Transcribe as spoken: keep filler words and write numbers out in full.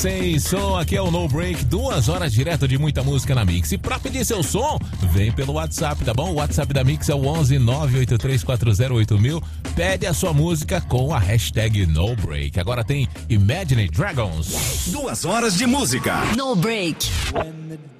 Sem som, aqui é o No Break, duas horas direto de muita música na Mix. E pra pedir seu som, vem pelo WhatsApp, tá bom? O WhatsApp da Mix é o onze nove oito três quatro zero oito mil. Pede a sua música com a hashtag No Break. Agora tem Imagine Dragons. Duas horas de música. No Break.